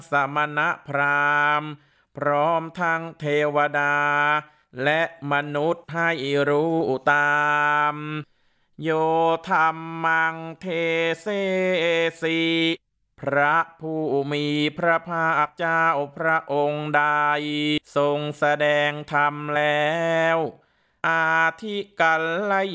สมณพราหมณ์พร้อมทั้งเทวดาและมนุษย์ให้รู้ตามโยธรรมังเทเสสิพระผู้มีพระภาคเจ้าพระองค์ใดทรงแสดงธรรมแล้วอาทิกัล